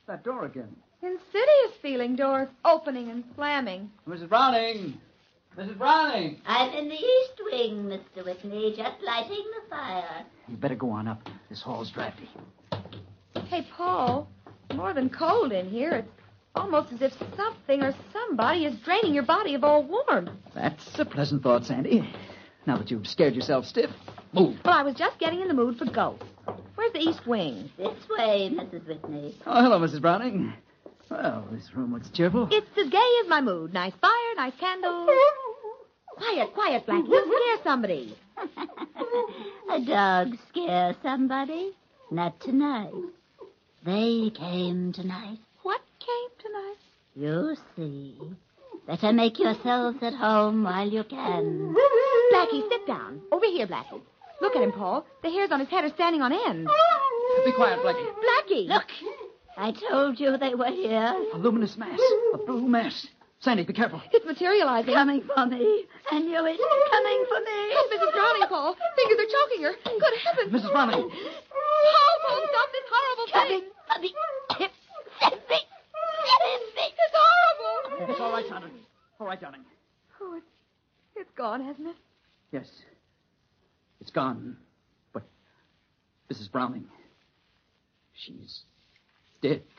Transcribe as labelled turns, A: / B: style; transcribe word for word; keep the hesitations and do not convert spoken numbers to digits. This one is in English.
A: that door again?
B: Insidious feeling, doors opening and slamming.
A: Missus Browning! Missus Browning!
C: I'm in the east wing, Mister Whitney, just lighting the fire.
A: You better go on up. This hall's drafty.
B: Hey, Paul, more than cold in here. It's almost as if something or somebody is draining your body of all warmth.
A: That's a pleasant thought, Sandy. Now that you've scared yourself stiff, move.
B: Well, I was just getting in the mood for ghosts. Where's the east wing?
C: This way, Missus Whitney.
A: Oh, hello, Missus Browning. Well, this room looks cheerful.
B: It's as gay as my mood. Nice fire, nice candles. Quiet, quiet, Blackie. You'll scare somebody.
C: A dog scare somebody? Not tonight. They came tonight.
B: What came tonight?
C: You see. Better make yourselves at home while you can.
B: Blackie, sit down. Over here, Blackie. Look at him, Paul. The hairs on his head are standing on end.
A: Be quiet, Blackie.
B: Blackie!
C: Look, I told you they were here.
A: A luminous mass. A blue mass. Sandy, be careful.
B: It's materializing.
C: Coming for me. I knew it. Coming for me.
B: Help Missus Browning, Paul. Fingers are choking her. Good heavens.
A: Missus Browning.
B: Paul, Paul, stop this horrible
C: Coming
B: thing.
C: for me. Sandy. Sandy.
B: It's horrible.
A: It's all right, Sandy. All right, darling.
B: Oh, it's, it's gone, hasn't it?
A: Yes. It's gone. But Missus Browning, she's dead.